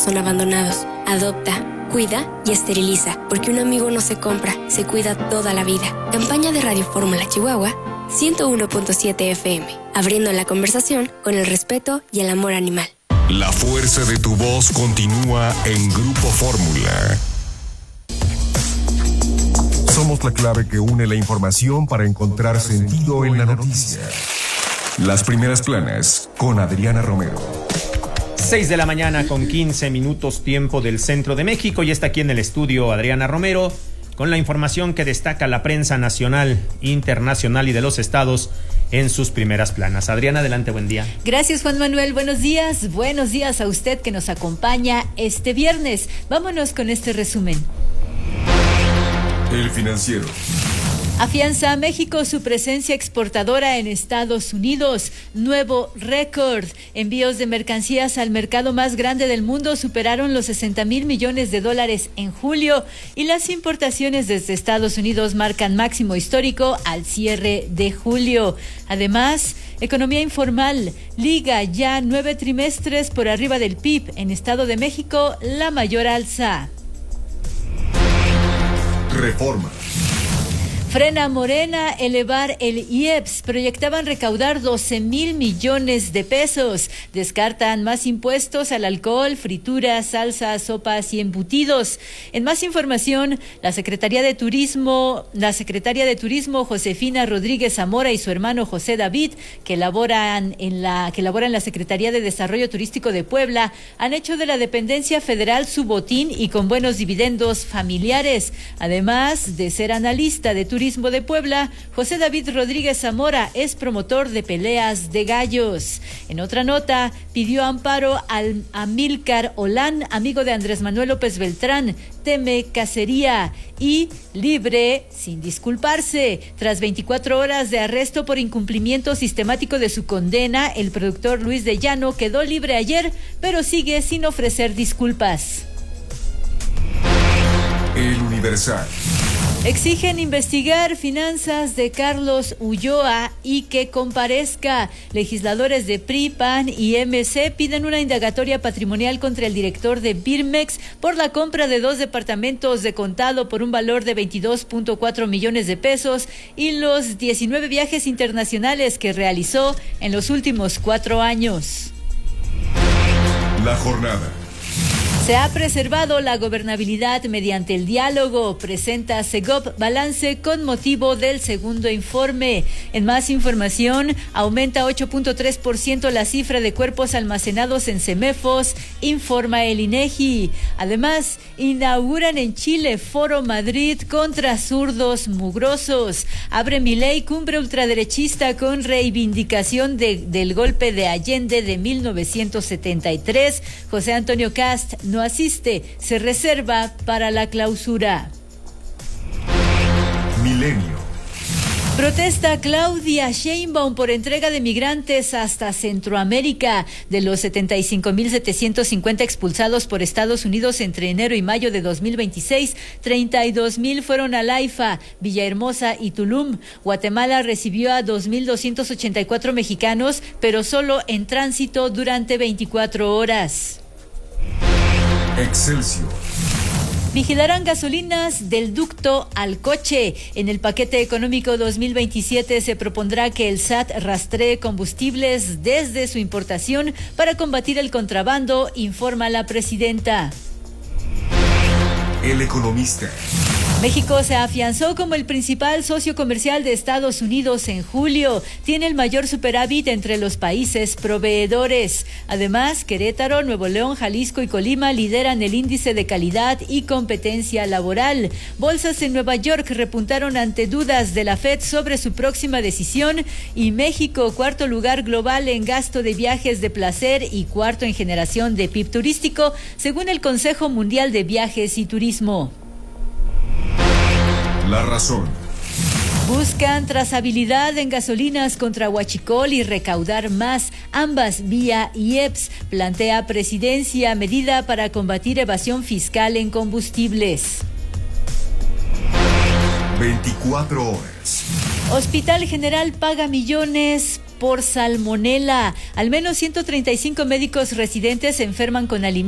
son abandonados. Adopta, cuida y esteriliza, porque un amigo no se compra, se cuida toda la vida. Campaña de Radio Fórmula Chihuahua 101.7 FM, abriendo la conversación con el respeto y el amor animal. La fuerza de tu voz continúa en Grupo Fórmula. Somos la clave que une la información para encontrar sentido en la noticia. Las primeras planas con Adriana Romero. 6 de la mañana con 15 minutos tiempo del centro de México, y está aquí en el estudio Adriana Romero con la información que destaca la prensa nacional, internacional y de los estados en sus primeras planas. Adriana, adelante, buen día. Gracias, Juan Manuel, buenos días a usted que nos acompaña este viernes. Vámonos con este resumen. El Financiero. Afianza a México su presencia exportadora en Estados Unidos. Nuevo récord. Envíos de mercancías al mercado más grande del mundo superaron los 60,000 millones de dólares en julio, y las importaciones desde Estados Unidos marcan máximo histórico al cierre de julio. Además, economía informal liga ya 9 trimestres por arriba del PIB. En Estado de México, la mayor alza. Reforma. Frena Morena elevar el IEPS. Proyectaban recaudar 12,000 millones de pesos. Descartan más impuestos al alcohol, frituras, salsas, sopas y embutidos. En más información, la secretaria de Turismo Josefina Rodríguez Zamora y su hermano José David, que laboran en la Secretaría de Desarrollo Turístico de Puebla, han hecho de la dependencia federal su botín y con buenos dividendos familiares. Además de ser analista de Turismo de Puebla, José David Rodríguez Zamora es promotor de peleas de gallos. En otra nota, pidió amparo a Amílcar Olán, amigo de Andrés Manuel López Beltrán, teme cacería, y libre sin disculparse. Tras 24 horas de arresto por incumplimiento sistemático de su condena, el productor Luis de Llano quedó libre ayer, pero sigue sin ofrecer disculpas. El Universal. Exigen investigar finanzas de Carlos Ulloa y que comparezca. Legisladores de PRI, PAN y MC piden una indagatoria patrimonial contra el director de Birmex por la compra de 2 departamentos de contado por un valor de 22.4 millones de pesos y los 19 viajes internacionales que realizó en los últimos 4 años. La jornada. Se ha preservado la gobernabilidad mediante el diálogo, presenta Segov balance con motivo del segundo informe. En más información, aumenta 8.3% la cifra de cuerpos almacenados en CEMEFOS, informa el INEGI. Además, inauguran en Chile Foro Madrid contra zurdos mugrosos. Abre Milei cumbre ultraderechista con reivindicación del golpe de Allende de 1973. José Antonio Kast no asiste, se reserva para la clausura. Milenio. Protesta Claudia Sheinbaum por entrega de migrantes hasta Centroamérica. De los 75,750 expulsados por Estados Unidos entre enero y mayo de 2026, 32,000 fueron a Laifa, Villahermosa y Tulum. Guatemala recibió a 2,284 mexicanos, pero solo en tránsito durante 24 horas. Excelsior. Vigilarán gasolinas del ducto al coche. En el paquete económico 2027 se propondrá que el SAT rastree combustibles desde su importación para combatir el contrabando, informa la presidenta. El Economista. México se afianzó como el principal socio comercial de Estados Unidos en julio. Tiene el mayor superávit entre los países proveedores. Además, Querétaro, Nuevo León, Jalisco y Colima lideran el índice de calidad y competencia laboral. Bolsas en Nueva York repuntaron ante dudas de la Fed sobre su próxima decisión, y México, cuarto lugar global en gasto de viajes de placer y cuarto en generación de PIB turístico, según el Consejo Mundial de Viajes y Turismo. La Razón. Buscan trazabilidad en gasolinas contra huachicol y recaudar más, ambas vía IEPS. Plantea presidencia medida para combatir evasión fiscal en combustibles. 24 horas. Hospital General paga millones por salmonela. Al menos 135 médicos residentes se enferman con alimentos